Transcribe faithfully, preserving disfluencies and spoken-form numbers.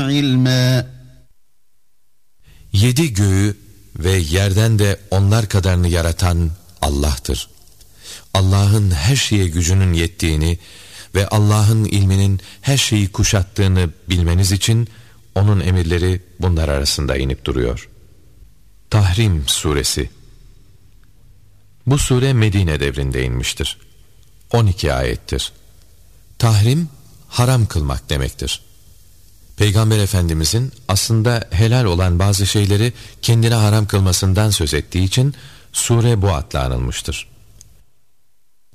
علما. Yedi göğü ve yerden de onlar kadarını yaratan Allah'tır. Allah'ın her şeye gücünün yettiğini ve Allah'ın ilminin her şeyi kuşattığını bilmeniz için onun emirleri bunlar arasında inip duruyor. Tahrim Suresi. Bu sure Medine devrinde inmiştir. on iki ayettir. Tahrim, haram kılmak demektir. Peygamber Efendimizin aslında helal olan bazı şeyleri kendine haram kılmasından söz ettiği için sure bu adla anılmıştır.